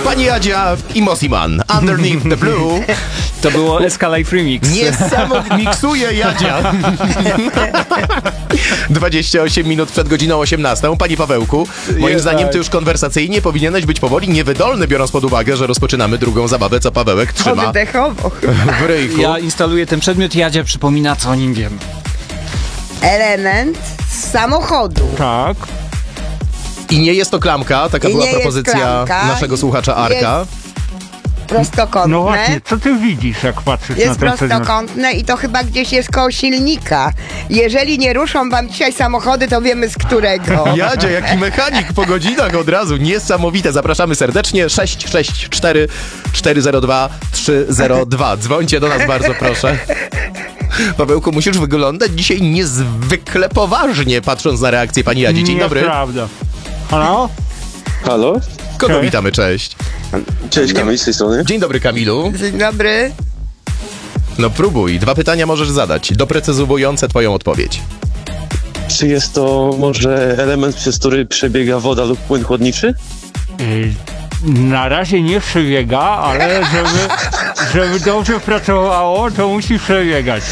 Pani Jadzia i Mosiman. Underneath the Blue. To było Escalade Remix. Niesamowicie miksuje Jadzia. 28 minut przed godziną 18. Panie Pawełku, moim zdaniem ty już konwersacyjnie powinieneś być powoli niewydolny, biorąc pod uwagę, że rozpoczynamy drugą zabawę, co Pawełek trzyma Oddechowo. w ryjku. Ja instaluję ten przedmiot, Jadzia przypomina, co o nim wiem. Element z samochodu. Tak. I nie jest to klamka, taka I była nie jest propozycja klamka, naszego słuchacza Arka. Prostokątne. No właśnie, co ty widzisz, jak patrzysz na Jest ten przedmiot? prostokątne i to chyba gdzieś jest koło silnika. Jeżeli nie ruszą wam dzisiaj samochody, to wiemy z którego. Jadzia, jaki mechanik po godzinach od razu. Niesamowite. Zapraszamy serdecznie. 664 402 302. Dzwońcie do nas bardzo, proszę. Pawełku, musisz wyglądać dzisiaj niezwykle poważnie, patrząc na reakcję pani Jadzi. Dzień dobry. Nieprawda. Halo? Halo? Kogo Cześć. witamy? Cześć. Cześć, Kamil z tej strony. Dzień dobry, Kamilu. Dzień dobry. No próbuj. 2 pytania możesz zadać, doprecyzowujące twoją odpowiedź. Czy jest to może element, przez który przebiega woda lub płyn chłodniczy? Na razie nie przebiega, ale żeby dobrze pracowało, to musi przebiegać.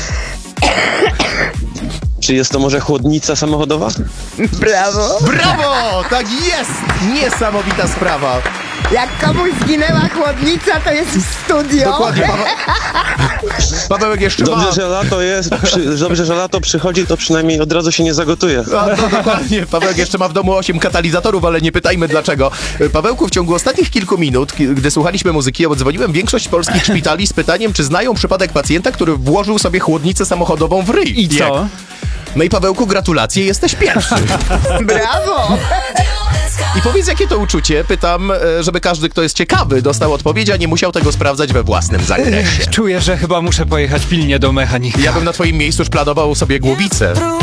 Czy jest to może chłodnica samochodowa? Brawo. Brawo! Tak jest! Niesamowita sprawa. Jak komuś zginęła chłodnica, to jest w studio. Dokładnie. Pawełek jeszcze ma... Dobrze, że lato jest, dobrze, że lato przychodzi, to przynajmniej od razu się nie zagotuje. A, to dokładnie. Pawełek jeszcze ma w domu 8 katalizatorów, ale nie pytajmy dlaczego. Pawełku, w ciągu ostatnich kilku minut, gdy słuchaliśmy muzyki, odzwoniłem większość polskich szpitali z pytaniem, czy znają przypadek pacjenta, który włożył sobie chłodnicę samochodową w ryj. I co? No i Pawełku, gratulacje, jesteś pierwszy. Brawo. I powiedz, jakie to uczucie? Pytam, żeby każdy, kto jest ciekawy, dostał odpowiedź, a nie musiał tego sprawdzać we własnym zakresie. Czuję, że chyba muszę pojechać pilnie do mechanika. Ja bym na twoim miejscu już planował sobie głowicę.